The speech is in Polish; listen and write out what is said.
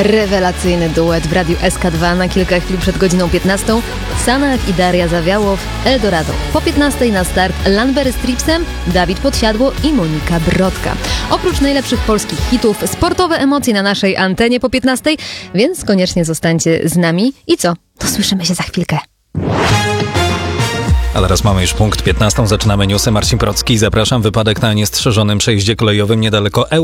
Rewelacyjny duet w Radiu SK2 na kilka chwil przed godziną 15. Sanach i Daria Zawiałow, Eldorado. Po 15 na start Lanbery z Tripsem, Dawid Podsiadło i Monika Brodka. Oprócz najlepszych polskich hitów, sportowe emocje na naszej antenie po 15, więc koniecznie zostańcie z nami. I co? To słyszymy się za chwilkę. A teraz mamy już punkt 15. Zaczynamy newsy. Marcin Procki. Zapraszam. Wypadek na niestrzeżonym przejeździe kolejowym niedaleko